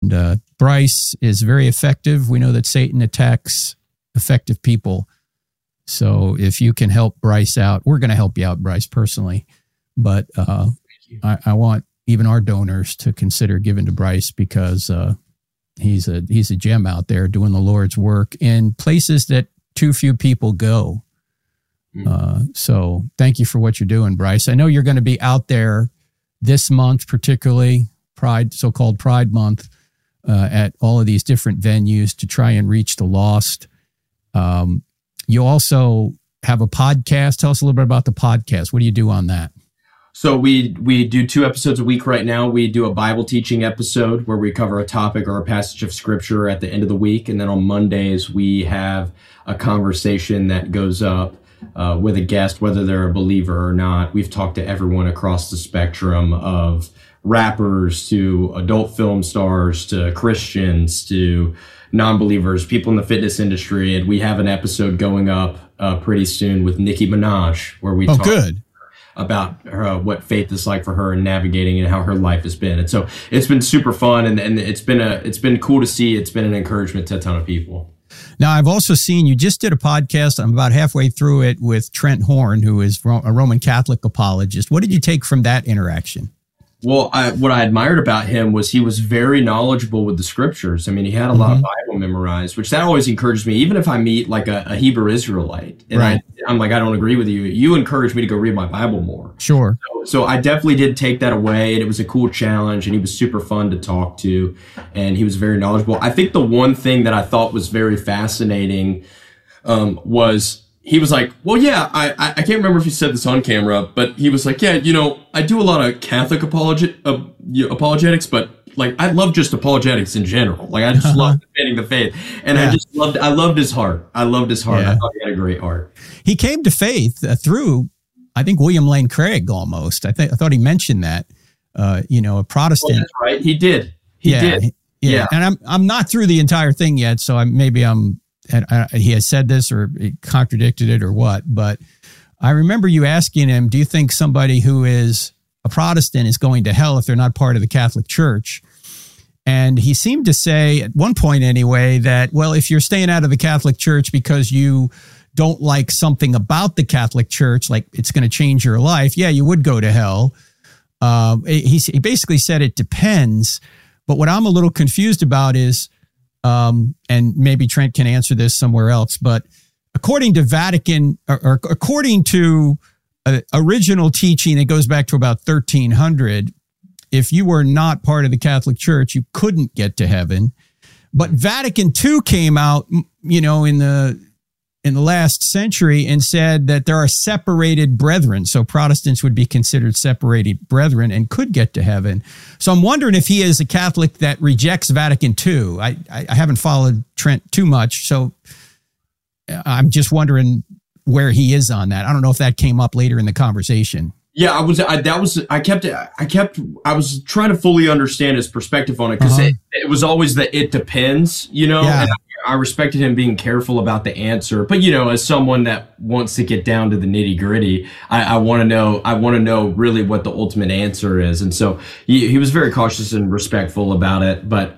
And Bryce is very effective. We know that Satan attacks effective people. So if you can help Bryce out, we're going to help you out, Bryce, personally. But I want even our donors to consider giving to Bryce, because he's a gem out there doing the Lord's work in places that too few people go. So thank you for what you're doing, Bryce. I know you're going to be out there this month, particularly so-called Pride Month, at all of these different venues to try and reach the lost. You also have a podcast. Tell us a little bit about the podcast. What do you do on that? So we do 2 episodes a week right now. We do a Bible teaching episode where we cover a topic or a passage of scripture at the end of the week. And then on Mondays, we have a conversation that goes up with a guest, whether they're a believer or not. We've talked to everyone across the spectrum of rappers to adult film stars to Christians to non-believers, people in the fitness industry. And we have an episode going up pretty soon with Nicki Minaj, where we talk about what faith is like for her and navigating and how her life has been. And so it's been super fun, and it's been cool to see. It's been an encouragement to a ton of people. Now, I've also seen you just did a podcast. I'm about halfway through it with Trent Horn, who is a Roman Catholic apologist. What did you take from that interaction? Well, what I admired about him was he was very knowledgeable with the scriptures. I mean, he had a lot of Bible memorized, which that always encouraged me. Even if I meet like a Hebrew Israelite and I'm like, I don't agree with you, you encourage me to go read my Bible more. Sure. So I definitely did take that away, and it was a cool challenge, and he was super fun to talk to, and he was very knowledgeable. I think the one thing that I thought was very fascinating was he was like, well, yeah, I can't remember if he said this on camera, but he was like, yeah, I do a lot of Catholic apologetics, but like, I love just apologetics in general. Like, I just love defending the faith. And I loved his heart. I loved his heart. Yeah. I thought he had a great heart. He came to faith through, I think, William Lane Craig almost. I thought he mentioned that, a Protestant. Well, that's right. He did. He did. Yeah. And I'm not through the entire thing yet, so he has said this or contradicted it or what, but I remember you asking him, do you think somebody who is a Protestant is going to hell if they're not part of the Catholic Church? And he seemed to say at one point anyway that, well, if you're staying out of the Catholic Church because you don't like something about the Catholic Church, like it's going to change your life, yeah, you would go to hell. He basically said it depends. But what I'm a little confused about is, and maybe Trent can answer this somewhere else, but according to Vatican, or according to original teaching, it goes back to about 1300. If you were not part of the Catholic Church, you couldn't get to heaven. But Vatican II came out, in the last century and said that there are separated brethren. So Protestants would be considered separated brethren and could get to heaven. So I'm wondering if he is a Catholic that rejects Vatican II. I haven't followed Trent too much, so I'm just wondering where he is on that. I don't know if that came up later in the conversation. Yeah, I was trying to fully understand his perspective on it, because it was always that it depends, Yeah. And I respected him being careful about the answer. But, as someone that wants to get down to the nitty gritty, I want to know really what the ultimate answer is. And so he was very cautious and respectful about it. But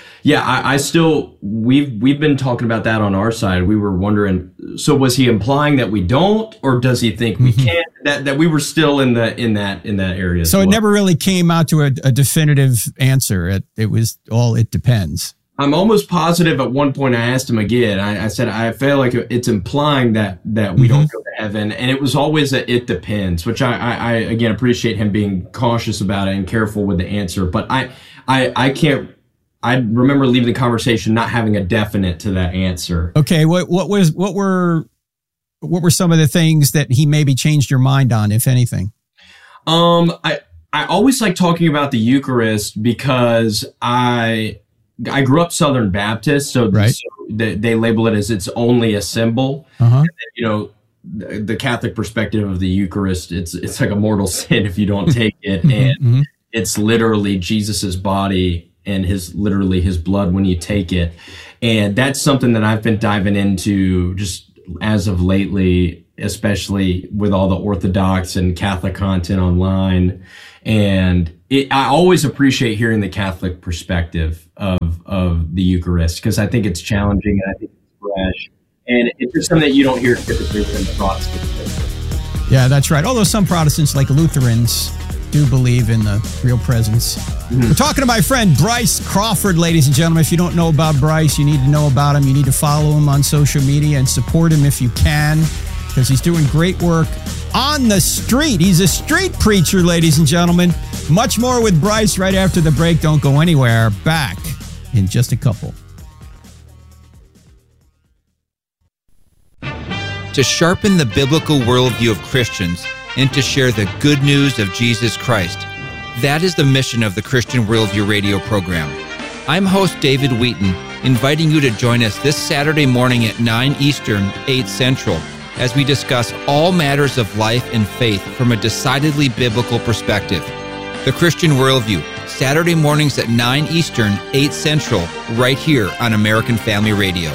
we've been talking about that on our side. We were wondering, so was he implying that we don't, or does he think we can't, that we were still in that area? So it never really came out to a definitive answer. It was all, it depends. I'm almost positive at one point I asked him again. I said, I feel like it's implying that we don't go to heaven. And it was always that it depends, which I again appreciate him being cautious about it and careful with the answer. But I remember leaving the conversation not having a definite to that answer. Okay. What were some of the things that he maybe changed your mind on, if anything? I always like talking about the Eucharist because I grew up Southern Baptist, so, right. So they label it as it's only a symbol. And then, the Catholic perspective of the Eucharist, it's like a mortal sin if you don't take it, and it's literally Jesus's body and his blood when you take it, and that's something that I've been diving into just as of lately. especially with all the Orthodox and Catholic content online. And I always appreciate hearing the Catholic perspective of the Eucharist, because I think it's challenging and I think it's fresh. And it's just something that you don't hear typically from the Protestants. Yeah, that's right. Although some Protestants, like Lutherans, do believe in the real presence. Mm-hmm. We're talking to my friend Bryce Crawford, ladies and gentlemen. If you don't know about Bryce, you need to know about him. You need to follow him on social media and support him if you can, because he's doing great work on the street. He's a street preacher, ladies and gentlemen. Much more with Bryce right after the break. Don't go anywhere. Back in just a couple. To sharpen the biblical worldview of Christians and to share the good news of Jesus Christ. That is the mission of the Christian Worldview radio program. I'm host David Wheaton, inviting you to join us this Saturday morning at 9 Eastern, 8 Central, as we discuss all matters of life and faith from a decidedly biblical perspective. The Christian Worldview, Saturday mornings at 9 Eastern, 8 Central, right here on American Family Radio.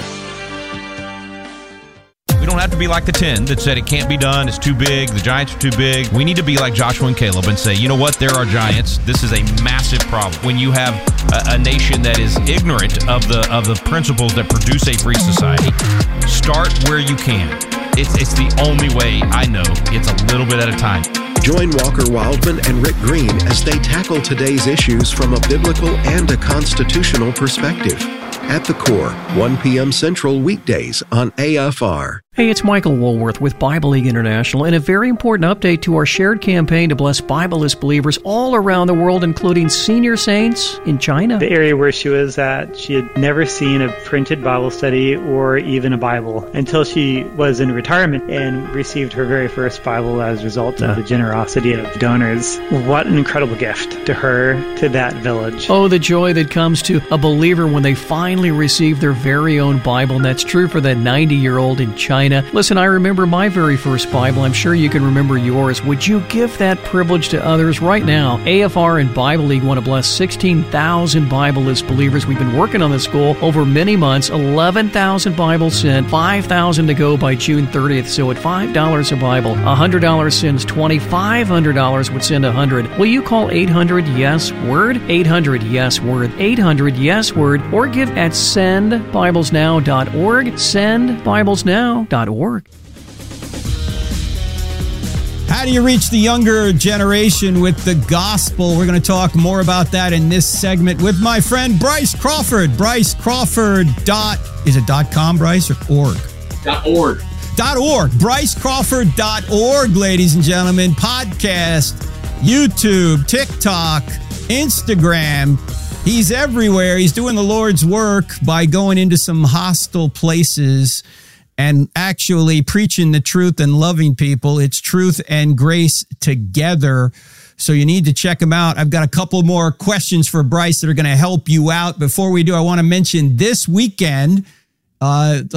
We don't have to be like the 10 that said it can't be done, it's too big, the giants are too big. We need to be like Joshua and Caleb and say, you know what, there are giants. This is a massive problem. When you have a nation that is ignorant of the principles that produce a free society, start where you can. It's the only way I know. It's a little bit at a time. Join Walker Wildman and Rick Green as they tackle today's issues from a biblical and a constitutional perspective. At the Core, 1 p.m. Central weekdays on AFR. Hey, it's Michael Woolworth with Bible League International, and a very important update to our shared campaign to bless Bibleless believers all around the world, including senior saints in China. The area where she was at, she had never seen a printed Bible study or even a Bible until she was in retirement and received her very first Bible as a result of the generosity of donors. What an incredible gift to her, to that village. Oh, the joy that comes to a believer when they finally receive their very own Bible, and that's true for that 90-year-old in China. Listen, I remember my very first Bible. I'm sure you can remember yours. Would you give that privilege to others right now? AFR and Bible League want to bless 16,000 Bibleless believers. We've been working on this goal over many months. 11,000 Bibles sent, 5,000 to go by June 30th. So at $5 a Bible, $100 sends 20, $500 would send 100. Will you call 800-YES-WORD? 800-YES-WORD, 800-YES-WORD, or give at sendbiblesnow.org, sendbiblesnow.org. How do you reach the younger generation with the gospel? We're going to talk more about that in this segment with my friend Bryce Crawford. Bryce Crawford. Is it .com, Bryce, or org? .org. .org. BryceCrawford.org, ladies and gentlemen. Podcast, YouTube, TikTok, Instagram. He's everywhere. He's doing the Lord's work by going into some hostile places and actually preaching the truth and loving people. It's truth and grace together. So you need to check him out. I've got a couple more questions for Bryce that are going to help you out. Before we do, I want to mention this weekend, June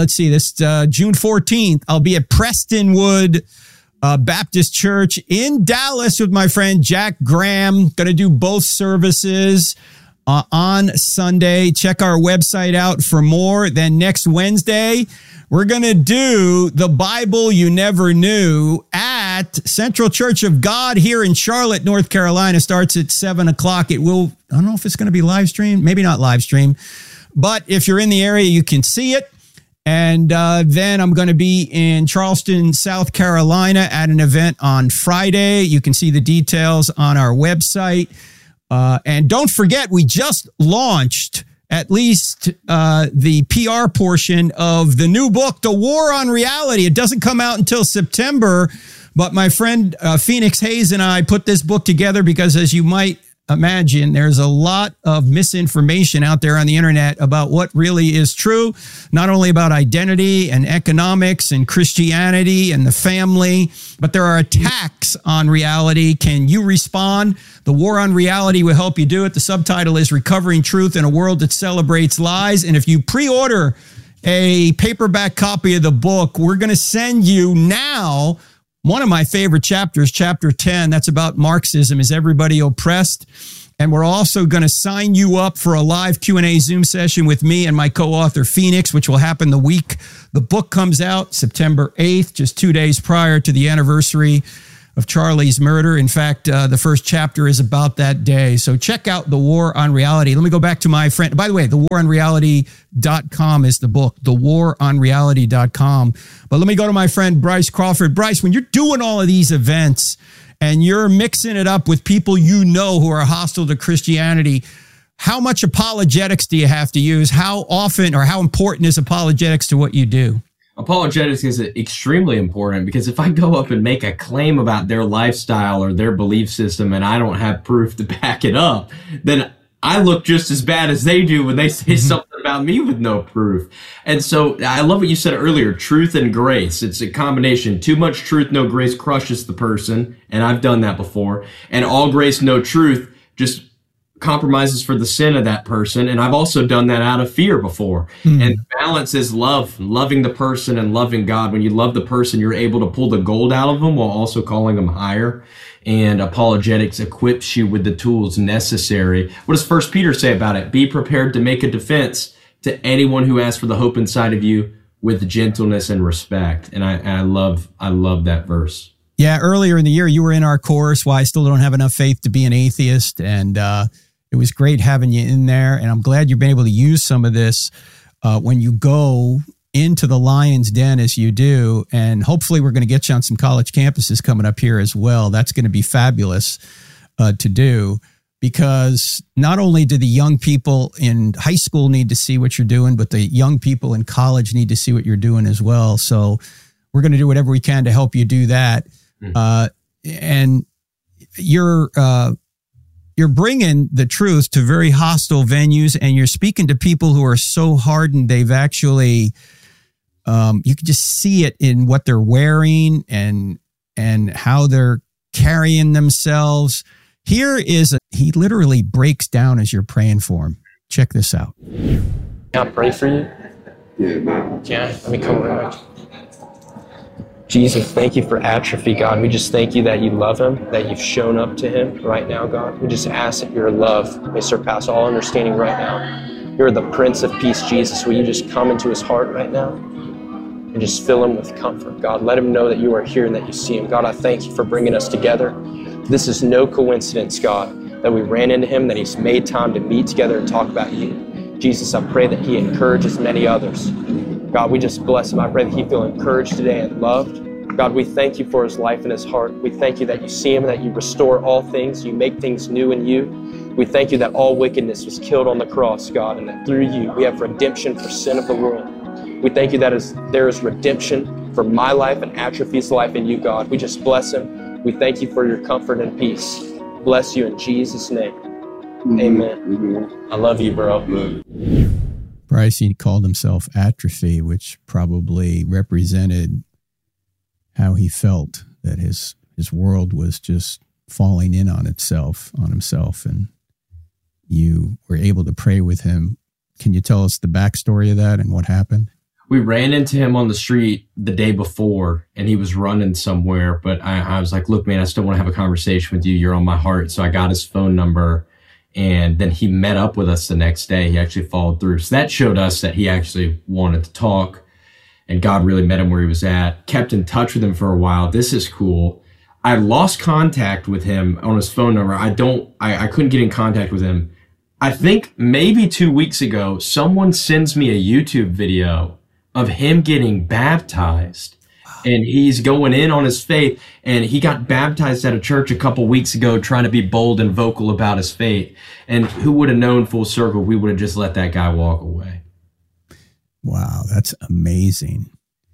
14th, I'll be at Prestonwood Baptist Church in Dallas with my friend Jack Graham. Going to do both services on Sunday. Check our website out for more. Then next Wednesday, we're going to do the Bible You Never Knew at Central Church of God here in Charlotte, North Carolina. Starts at 7 o'clock. It will, I don't know if it's going to be live stream, maybe not live stream, but if you're in the area, you can see it. And then I'm going to be in Charleston, South Carolina at an event on Friday. You can see the details on our website. And don't forget, we just launched at least the PR portion of the new book, The War on Reality. It doesn't come out until September, but my friend Phoenix Hayes and I put this book together because, as you might imagine, there's a lot of misinformation out there on the internet about what really is true, not only about identity and economics and Christianity and the family, but there are attacks on reality. Can you respond? The War on Reality will help you do it. The subtitle is Recovering Truth in a World That Celebrates Lies. And if you pre-order a paperback copy of the book, we're going to send you now one of my favorite chapters, chapter 10, that's about Marxism. Is everybody oppressed? And we're also going to sign you up for a live Q&A Zoom session with me and my co-author, Phoenix, which will happen the week the book comes out, September 8th, just 2 days prior to the anniversary of Charlie's murder. In fact, the first chapter is about that day. So check out The War on Reality. Let me go back to my friend. By the way, thewaronreality.com is the book, thewaronreality.com. But let me go to my friend, Bryce Crawford. Bryce, when you're doing all of these events and you're mixing it up with people you know who are hostile to Christianity, how much apologetics do you have to use? How often or how important is apologetics to what you do? Apologetics is extremely important, because if I go up and make a claim about their lifestyle or their belief system and I don't have proof to back it up, then I look just as bad as they do when they say something about me with no proof. And so I love what you said earlier, truth and grace. It's a combination. Too much truth, no grace crushes the person. And I've done that before. And all grace, no truth just compromises for the sin of that person. And I've also done that out of fear before. And balance is love, loving the person and loving God. When you love the person, you're able to pull the gold out of them while also calling them higher. And apologetics equips you with the tools necessary. What does 1 Peter say about it? Be prepared to make a defense to anyone who asks for the hope inside of you with gentleness and respect. And I love that verse. Yeah, earlier in the year, you were in our course, Why I Still Don't Have Enough Faith to Be an Atheist. And it was great having you in there. And I'm glad you've been able to use some of this when you go into the lion's den as you do. And hopefully we're going to get you on some college campuses coming up here as well. That's going to be fabulous to do, because not only do the young people in high school need to see what you're doing, but the young people in college need to see what you're doing as well. So we're going to do whatever we can to help you do that. And you're bringing the truth to very hostile venues, and you're speaking to people who are so hardened they've actually, you can just see it in what they're wearing and how they're carrying themselves. He literally breaks down as you're praying for him. Check this out. Can I pray for you? Yeah, man. Yeah, let me come around. Jesus, thank you for Atrophy, God. We just thank you that you love him, that you've shown up to him right now, God. We just ask that your love may surpass all understanding right now. You're the Prince of Peace, Jesus. Will you just come into his heart right now and just fill him with comfort, God. Let him know that you are here and that you see him. God, I thank you for bringing us together. This is no coincidence, God, that we ran into him, that he's made time to meet together and talk about you. Jesus, I pray that he encourages many others. God, we just bless him. I pray that he feel encouraged today and loved. God, we thank you for his life and his heart. We thank you that you see him, that you restore all things, you make things new in you. We thank you that all wickedness was killed on the cross, God, and that through you we have redemption for sin of the world. We thank you that there is redemption for my life and Atrophy's life in you, God. We just bless him. We thank you for your comfort and peace. Bless you in Jesus' name. Amen. I love you, bro. Bryce, he called himself Atrophy, which probably represented how he felt that his world was just falling in on himself, and you were able to pray with him. Can you tell us the backstory of that and what happened? We ran into him on the street the day before, and he was running somewhere, but I was like, look, man, I still want to have a conversation with you. You're on my heart. So I got his phone number, and then he met up with us the next day. He actually followed through. So that showed us that he actually wanted to talk, and God really met him where he was at. Kept in touch with him for a while. This is cool. I lost contact with him on his phone number. I couldn't get in contact with him. I think maybe 2 weeks ago, someone sends me a YouTube video of him getting baptized. And he's going in on his faith, and he got baptized at a church a couple weeks ago, trying to be bold and vocal about his faith. And who would have known full circle, we would have just let that guy walk away. Wow, that's amazing.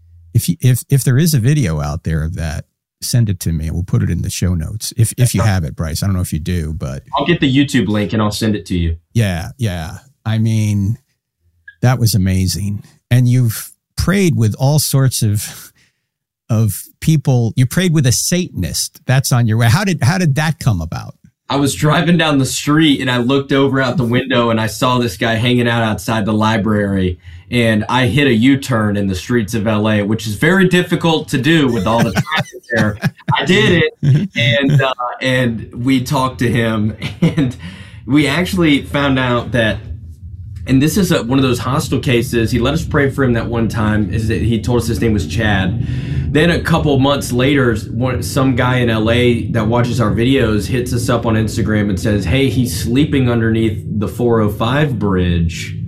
If there is a video out there of that, send it to me and we'll put it in the show notes. If you have it, Bryce. I don't know if you do, but I'll get the YouTube link and I'll send it to you. Yeah. I mean, that was amazing. And you've prayed with all sorts of people. You prayed with a Satanist. That's on your way. How did that come about? I was driving down the street and I looked over out the window and I saw this guy hanging out outside the library, and I hit a U-turn in the streets of LA, which is very difficult to do with all the traffic there. I did it, and we talked to him, and we actually found out that, and this is one of those hostile cases. He let us pray for him that one time. Is that he told us his name was Chad. Then a couple months later, some guy in LA that watches our videos hits us up on Instagram and says, hey, he's sleeping underneath the 405 bridge